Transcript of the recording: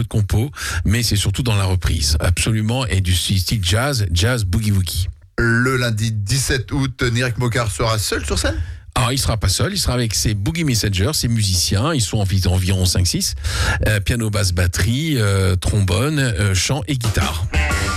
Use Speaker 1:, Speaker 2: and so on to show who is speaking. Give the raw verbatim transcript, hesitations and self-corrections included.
Speaker 1: compo, mais c'est surtout dans la reprise, absolument, et du style jazz, jazz boogie-woogie.
Speaker 2: Le lundi dix-sept août, Nirek Mokar sera seul sur scène ?
Speaker 1: Alors, il sera pas seul, il sera avec ses Boogie Messengers, ses musiciens, ils sont environ, environ cinq six, euh, piano, basse, batterie, euh, trombone, euh, chant et guitare.